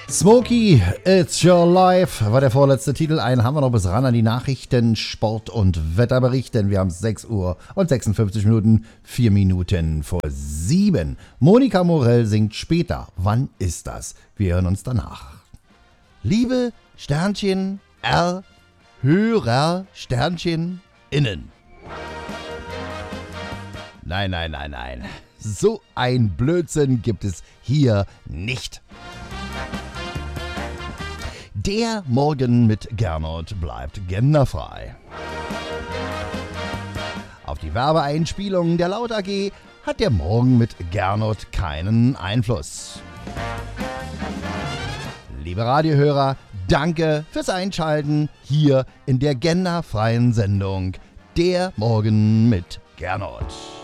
Smokey, It's Your Life war der vorletzte Titel. Einen haben wir noch bis ran an die Nachrichten, Sport- und Wetterbericht, denn wir haben 6 Uhr und 56 Minuten, 4 Minuten vor 7. Monika Morell singt später. Wann ist das? Wir hören uns danach. Liebe Sternchen R, Hörer Sternchen innen. Nein. So ein Blödsinn gibt es hier nicht. Der Morgen mit Gernot bleibt genderfrei. Auf die Werbeeinspielungen der Laut AG hat der Morgen mit Gernot keinen Einfluss. Liebe Radiohörer, danke fürs Einschalten hier in der genderfreien Sendung Der Morgen mit Gernot.